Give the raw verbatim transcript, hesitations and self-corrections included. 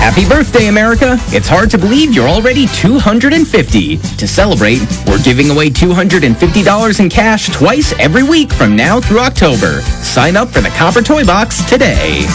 Happy birthday, America! It's hard to believe you're already two hundred fifty. To celebrate, we're giving away two hundred fifty dollars in cash twice every week from now through October. Sign up for the Copper Toy Box today.